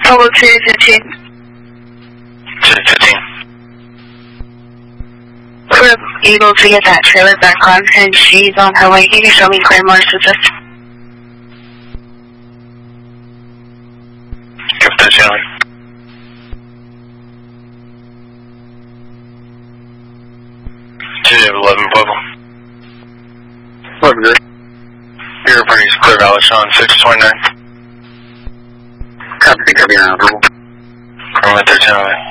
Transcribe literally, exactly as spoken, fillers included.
Apollo two fifteen. two fifteen. We're able to get that trailer back on, and she's on her way. Can you show me Claremore assist? Give that Charlie. two eleven Pueblo. eleven good. Airport is clear Valley Sean six twenty-nine. Copy, copy, now. Roman thirteen.